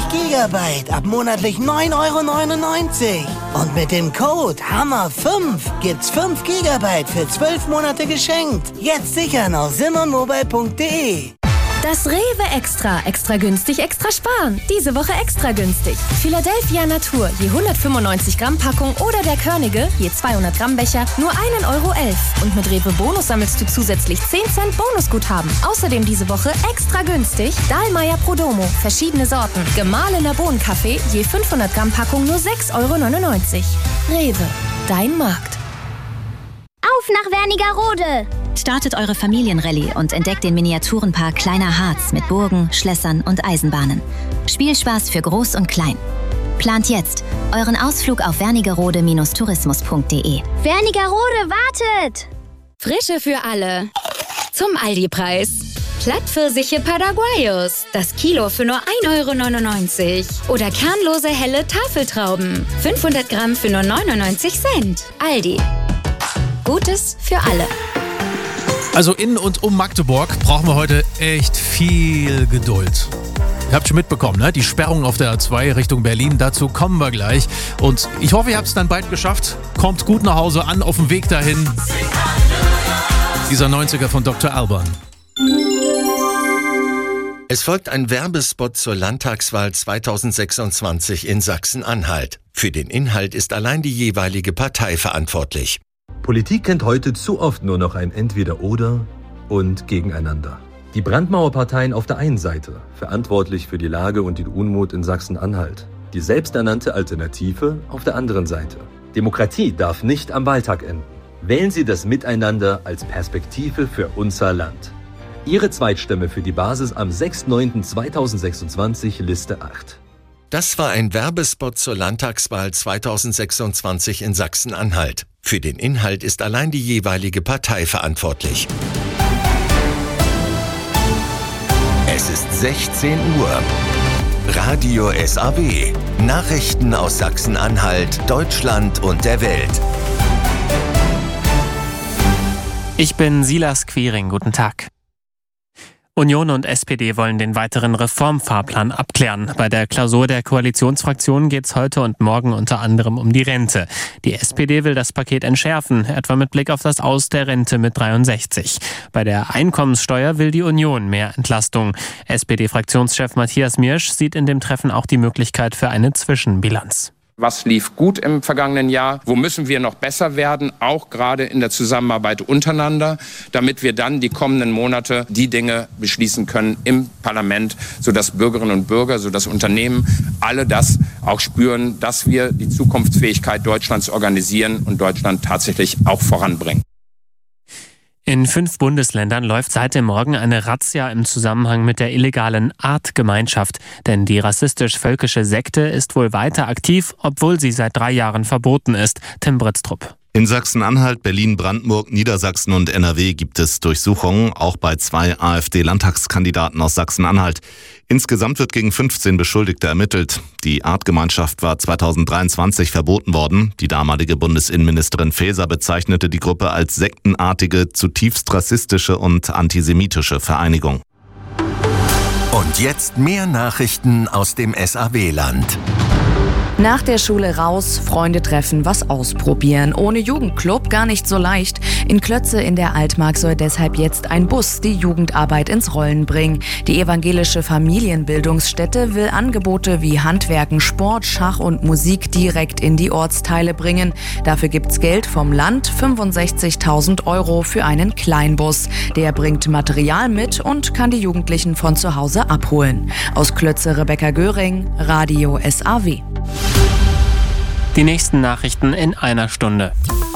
Gigabyte ab monatlich 9,99 €. Und mit dem Code HAMMER5 gibt's 5 Gigabyte für 12 Monate geschenkt. Jetzt sichern auf simonmobile.de. Das Rewe Extra. Extra günstig, extra sparen. Diese Woche extra günstig. Philadelphia Natur, je 195 Gramm Packung oder der Körnige, je 200 Gramm Becher, nur 1,11 €. Und mit Rewe Bonus sammelst du zusätzlich 10 Cent Bonusguthaben. Außerdem diese Woche extra günstig Dahlmeier Prodomo, verschiedene Sorten. Gemahlener Bohnenkaffee, je 500 Gramm Packung, nur 6,99 €. Rewe, dein Markt. Auf nach Wernigerode! Startet eure Familienrallye und entdeckt den Miniaturenpark Kleiner Harz mit Burgen, Schlössern und Eisenbahnen. Spielspaß für Groß und Klein. Plant jetzt euren Ausflug auf wernigerode-tourismus.de. Wernigerode wartet! Frische für alle. Zum Aldi-Preis. Plattpfirsiche Paraguayos. Das Kilo für nur 1,99 €. Oder kernlose helle Tafeltrauben. 500 Gramm für nur 99 Cent. Aldi. Gutes für alle. Also in und um Magdeburg brauchen wir heute echt viel Geduld. Ihr habt schon mitbekommen, ne? Die Sperrung auf der A2 Richtung Berlin, dazu kommen wir gleich. Und ich hoffe, ihr habt es dann bald geschafft. Kommt gut nach Hause an, auf dem Weg dahin. Dieser 90er von Dr. Alban. Es folgt ein Werbespot zur Landtagswahl 2026 in Sachsen-Anhalt. Für den Inhalt ist allein die jeweilige Partei verantwortlich. Politik kennt heute zu oft nur noch ein Entweder-Oder und Gegeneinander. Die Brandmauerparteien auf der einen Seite, verantwortlich für die Lage und den Unmut in Sachsen-Anhalt. Die selbsternannte Alternative auf der anderen Seite. Demokratie darf nicht am Wahltag enden. Wählen Sie das Miteinander als Perspektive für unser Land. Ihre Zweitstimme für die Basis am 6.9.2026, Liste 8. Das war ein Werbespot zur Landtagswahl 2026 in Sachsen-Anhalt. Für den Inhalt ist allein die jeweilige Partei verantwortlich. Es ist 16 Uhr. Radio SAW. Nachrichten aus Sachsen-Anhalt, Deutschland und der Welt. Ich bin Silas Quiring. Guten Tag. Union und SPD wollen den weiteren Reformfahrplan abklären. Bei der Klausur der Koalitionsfraktionen geht es heute und morgen unter anderem um die Rente. Die SPD will das Paket entschärfen, etwa mit Blick auf das Aus der Rente mit 63. Bei der Einkommenssteuer will die Union mehr Entlastung. SPD-Fraktionschef Matthias Miersch sieht in dem Treffen auch die Möglichkeit für eine Zwischenbilanz. Was lief gut im vergangenen Jahr? Wo müssen wir noch besser werden? Auch gerade in der Zusammenarbeit untereinander, damit wir dann die kommenden Monate die Dinge beschließen können im Parlament, sodass Bürgerinnen und Bürger, sodass Unternehmen alle das auch spüren, dass wir die Zukunftsfähigkeit Deutschlands organisieren und Deutschland tatsächlich auch voranbringen. In 5 Bundesländern läuft seit dem Morgen eine Razzia im Zusammenhang mit der illegalen Artgemeinschaft. Denn die rassistisch-völkische Sekte ist wohl weiter aktiv, obwohl sie seit 3 Jahren verboten ist. Tim Britztrup. In Sachsen-Anhalt, Berlin, Brandenburg, Niedersachsen und NRW gibt es Durchsuchungen, auch bei 2 AfD-Landtagskandidaten aus Sachsen-Anhalt. Insgesamt wird gegen 15 Beschuldigte ermittelt. Die Artgemeinschaft war 2023 verboten worden. Die damalige Bundesinnenministerin Faeser bezeichnete die Gruppe als sektenartige, zutiefst rassistische und antisemitische Vereinigung. Und jetzt mehr Nachrichten aus dem SAW-Land. Nach der Schule raus, Freunde treffen, was ausprobieren. Ohne Jugendclub gar nicht so leicht. In Klötze in der Altmark soll deshalb jetzt ein Bus die Jugendarbeit ins Rollen bringen. Die evangelische Familienbildungsstätte will Angebote wie Handwerken, Sport, Schach und Musik direkt in die Ortsteile bringen. Dafür gibt's Geld vom Land, 65.000 € für einen Kleinbus. Der bringt Material mit und kann die Jugendlichen von zu Hause abholen. Aus Klötze Rebecca Göring, Radio SAW. Die nächsten Nachrichten in einer Stunde.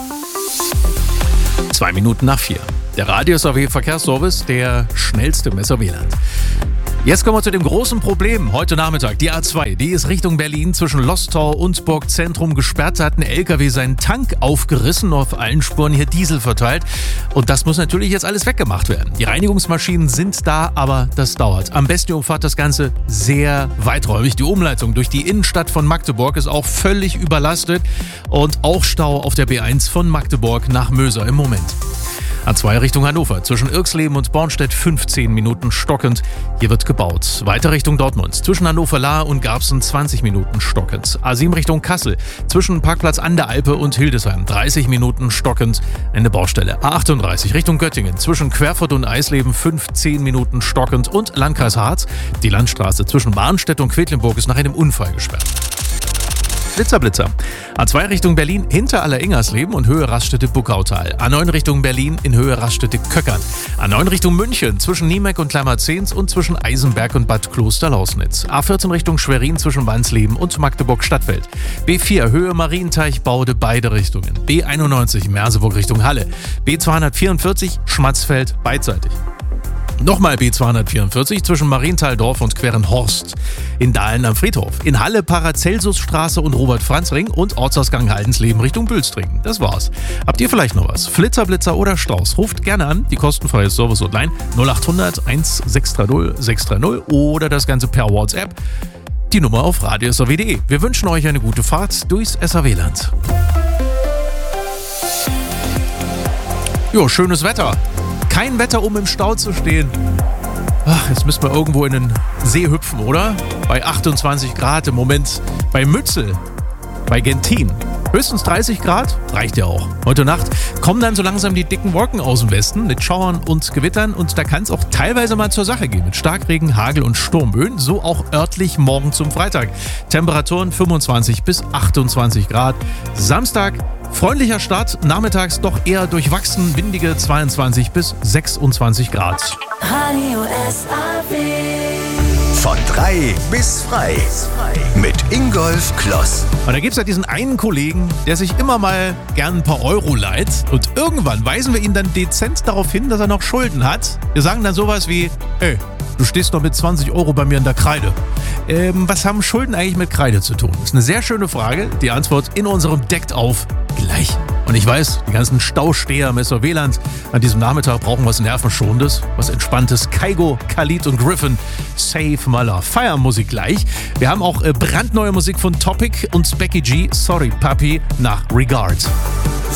2 Minuten nach 4. Der Radio SAW Verkehrsservice, der schnellste im SAW-Land. Jetzt kommen wir zu dem großen Problem. Heute Nachmittag, die A2, die ist Richtung Berlin zwischen Lostorf und Burgzentrum gesperrt. Da hat ein LKW seinen Tank aufgerissen, auf allen Spuren hier Diesel verteilt. Und das muss natürlich jetzt alles weggemacht werden. Die Reinigungsmaschinen sind da, aber das dauert. Am besten umfahrt das Ganze sehr weiträumig. Die Umleitung durch die Innenstadt von Magdeburg ist auch völlig überlastet. Und auch Stau auf der B1 von Magdeburg nach Möser im Moment. A2 Richtung Hannover, zwischen Irxleben und Bornstedt 15 Minuten stockend. Hier wird gebaut. Weiter Richtung Dortmund, zwischen Hannover-Lahr und Garbsen 20 Minuten stockend. A7 Richtung Kassel, zwischen Parkplatz an der Alpe und Hildesheim 30 Minuten stockend. Eine Baustelle. A38 Richtung Göttingen, zwischen Querfurt und Eisleben 15 Minuten stockend. Und Landkreis Harz, die Landstraße zwischen Barnstedt und Quedlinburg ist nach einem Unfall gesperrt. Blitzer. A2 Richtung Berlin hinter Aller-Ingersleben und Höhe Raststätte-Buckautal. A9 Richtung Berlin in Höhe Raststätte-Köckern. A9 Richtung München zwischen Niemeck und Kleimarzens und zwischen Eisenberg und Bad Kloster-Lausnitz. A14 Richtung Schwerin zwischen Wansleben und Magdeburg-Stadtfeld. B4 Höhe Marienteich-Baude beide Richtungen. B91 Merseburg Richtung Halle. B244 Schmatzfeld beidseitig. Nochmal B244 zwischen Marienthaldorf und Querenhorst. In Dahlen am Friedhof. In Halle Paracelsusstraße und Robert-Franz-Ring und Ortsausgang Haldensleben Richtung Bülstringen. Das war's. Habt ihr vielleicht noch was? Flitzer oder Strauß? Ruft gerne an, die kostenfreie Service-Hotline 0800 1630 630 oder das Ganze per WhatsApp. Die Nummer auf radiosrw.de. Wir wünschen euch eine gute Fahrt durchs SAW-Land. Jo, schönes Wetter. Kein Wetter, um im Stau zu stehen. Ach, jetzt müssen wir irgendwo in den See hüpfen, oder? Bei 28 Grad im Moment. Bei Mützel, bei Gentin. Höchstens 30 Grad, reicht ja auch. Heute Nacht kommen dann so langsam die dicken Wolken aus dem Westen mit Schauern und Gewittern und da kann es auch teilweise mal zur Sache gehen mit Starkregen, Hagel und Sturmböen, so auch örtlich morgen zum Freitag. Temperaturen 25 bis 28 Grad. Samstag freundlicher Start, nachmittags doch eher durchwachsen, windige 22 bis 26 Grad. Radio SAW. Von 3 bis frei. Mit Ingolf Kloss. Und da gibt es ja diesen einen Kollegen, der sich immer mal gern ein paar Euro leiht. Und irgendwann weisen wir ihn dann dezent darauf hin, dass er noch Schulden hat. Wir sagen dann sowas wie, ey, du stehst noch mit 20 Euro bei mir in der Kreide. Was haben Schulden eigentlich mit Kreide zu tun? Das ist eine sehr schöne Frage. Die Antwort in unserem Deckt auf gleich. Und ich weiß, die ganzen Stausteher im SAW-Land an diesem Nachmittag brauchen was Nervenschonendes, was Entspanntes. Kaigo, Khalid und Griffin, Save My Love. Feiermusik gleich. Wir haben auch brandneue Musik von Topic und Becky G, Sorry Papi, nach Regard.